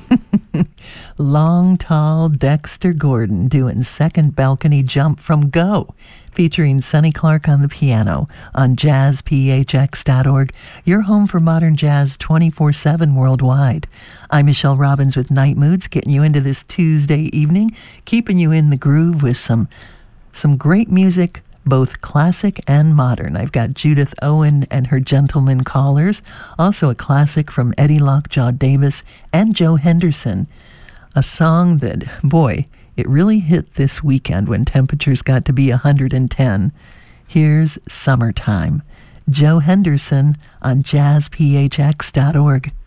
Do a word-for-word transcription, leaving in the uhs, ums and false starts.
Long, tall Dexter Gordon doing Second Balcony Jump from Go, featuring Sonny Clark on the piano on jazz p h x dot org, your home for modern jazz twenty-four seven worldwide. I'm Michelle Robbins with Night Moods, getting you into this Tuesday evening, keeping you in the groove with some, some great music, both classic and modern. I've got Judith Owen and her Gentlemen Callers, also a classic from Eddie Lockjaw Davis and Joe Henderson, a song that, boy, it really hit this weekend when temperatures got to be one hundred ten. Here's Summertime. Joe Henderson on jazz p h x dot org.